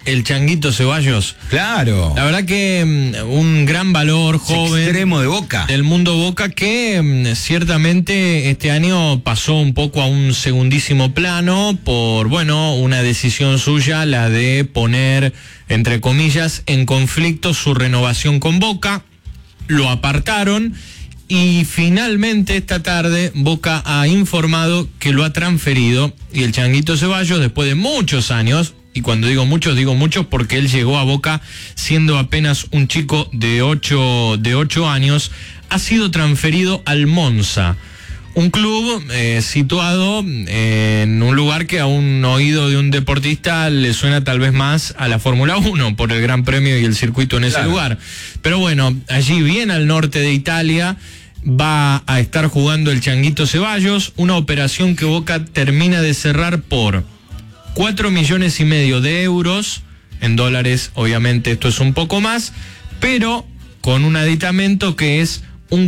el Changuito Ceballos. Claro. La verdad que un gran valor, joven. Extremo de Boca. Del mundo Boca que ciertamente este año pasó un poco a un segundísimo plano por, bueno, una decisión suya, la de poner, entre comillas, en conflicto su renovación con Boca. Lo apartaron y finalmente esta tarde Boca ha informado que lo ha transferido y el Changuito Ceballos, después de muchos años, y cuando digo muchos porque él llegó a Boca siendo apenas un chico de 8 años, ha sido transferido al Monza, un club situado en un lugar que a un oído de un deportista le suena tal vez más a la Fórmula 1 por el Gran Premio y el circuito en ese lugar. Pero bueno, allí bien al norte de Italia va a estar jugando el Changuito Ceballos, una operación que Boca termina de cerrar por 4,5 millones de euros, en dólares obviamente esto es un poco más, pero con un aditamento que es un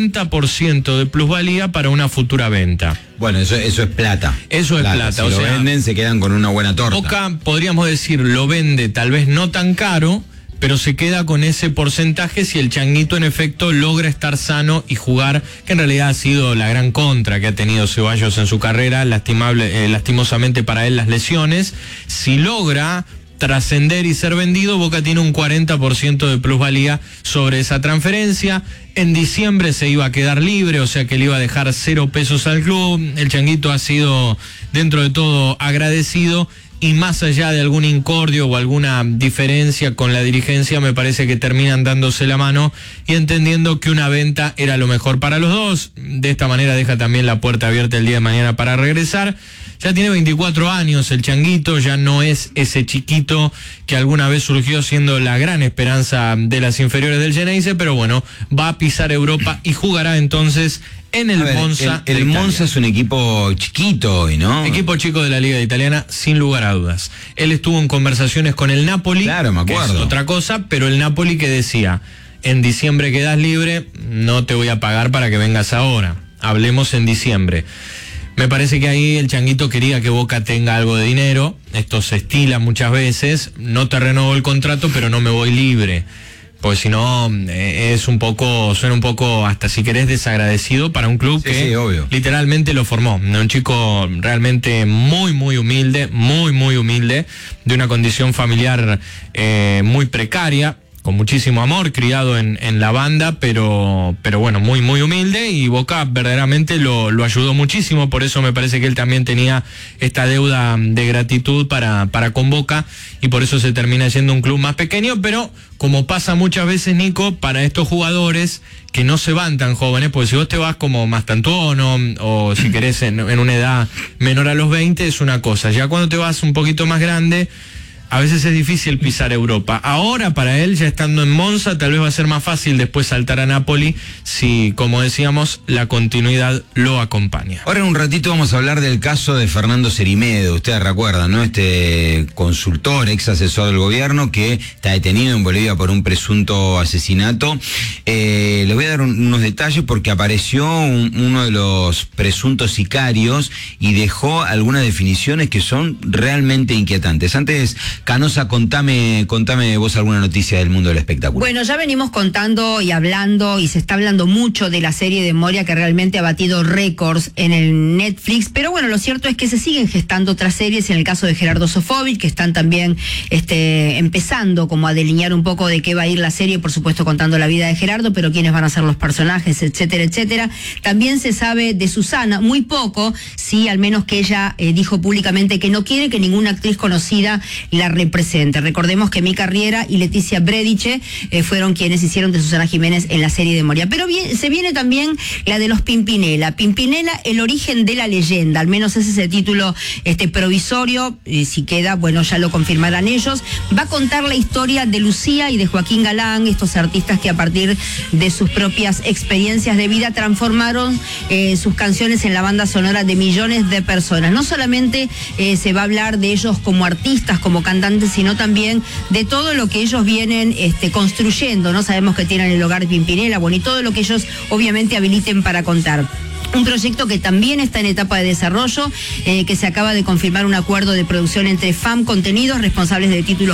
40% de plusvalía para una futura venta. Bueno, eso es plata. Eso es plata. Si lo venden, se quedan con una buena torta. Boca, podríamos decir, lo vende tal vez no tan caro, pero se queda con ese porcentaje si el Changuito en efecto logra estar sano y jugar, que en realidad ha sido la gran contra que ha tenido Ceballos en su carrera, lastimosamente para él las lesiones. Si logra trascender y ser vendido, Boca tiene un 40% de plusvalía sobre esa transferencia. En diciembre se iba a quedar libre, o sea que le iba a dejar 0 pesos al club. El Changuito ha sido, dentro de todo, agradecido. Y más allá de algún incordio o alguna diferencia con la dirigencia, me parece que terminan dándose la mano y entendiendo que una venta era lo mejor para los dos. De esta manera deja también la puerta abierta el día de mañana para regresar. Ya tiene 24 años el Changuito, ya no es ese chiquito que alguna vez surgió siendo la gran esperanza de las inferiores del Geneise, pero bueno, va a pisar Europa y jugará entonces en el Monza. El Monza es un equipo chiquito hoy, ¿no? Equipo chico de la Liga Italiana, sin lugar a dudas. Él estuvo en conversaciones con el Napoli, claro, me acuerdo, que es otra cosa, pero el Napoli que decía, en diciembre quedas libre, no te voy a pagar para que vengas ahora, hablemos en diciembre. Me parece que ahí el Changuito quería que Boca tenga algo de dinero, esto se estila muchas veces, no te renuevo el contrato, pero no me voy libre. Pues si no, suena un poco, hasta si querés, desagradecido para un club que literalmente lo formó. Un chico realmente muy humilde, muy humilde, de una condición familiar muy precaria, con muchísimo amor, criado en la banda, pero bueno, muy humilde, y Boca verdaderamente lo ayudó muchísimo. Por eso me parece que él también tenía esta deuda de gratitud para con Boca, y por eso se termina yendo un club más pequeño. Pero como pasa muchas veces, Nico, para estos jugadores que no se van tan jóvenes, porque si vos te vas como Mastantuono o si querés en una edad menor a los 20 es una cosa, ya cuando te vas un poquito más grande a veces es difícil pisar Europa. Ahora para él, ya estando en Monza, tal vez va a ser más fácil después saltar a Napoli si, como decíamos, la continuidad lo acompaña. Ahora en un ratito vamos a hablar del caso de Fernando Cerimedo. Ustedes recuerdan, ¿no? Este consultor, ex asesor del gobierno que está detenido en Bolivia por un presunto asesinato. Le voy a dar unos detalles porque apareció uno de los presuntos sicarios y dejó algunas definiciones que son realmente inquietantes. Antes, Canosa, contame vos alguna noticia del mundo del espectáculo. Bueno, ya venimos contando y hablando, y se está hablando mucho de la serie de Moria, que realmente ha batido récords en el Netflix, pero bueno, lo cierto es que se siguen gestando otras series, en el caso de Gerardo Sofovich, que están también empezando como a delinear un poco de qué va a ir la serie, por supuesto contando la vida de Gerardo, pero quiénes van a ser los personajes, etcétera, etcétera. También se sabe de Susana, muy poco, sí, al menos que ella dijo públicamente que no quiere que ninguna actriz conocida la represente. Recordemos que Mica Riera y Leticia Brediche fueron quienes hicieron de Susana Jiménez en la serie de Moria. Pero se viene también la de los Pimpinela. Pimpinela, el origen de la leyenda, al menos ese es el título provisorio, si queda, bueno, ya lo confirmarán ellos. Va a contar la historia de Lucía y de Joaquín Galán, estos artistas que a partir de sus propias experiencias de vida transformaron sus canciones en la banda sonora de millones de personas. No solamente se va a hablar de ellos como artistas, como cantantes, sino también de todo lo que ellos vienen construyendo, ¿no? Sabemos que tienen el hogar Pimpinela, bueno, y todo lo que ellos obviamente habiliten para contar. Un proyecto que también está en etapa de desarrollo, que se acaba de confirmar un acuerdo de producción entre FAM Contenidos, responsables de títulos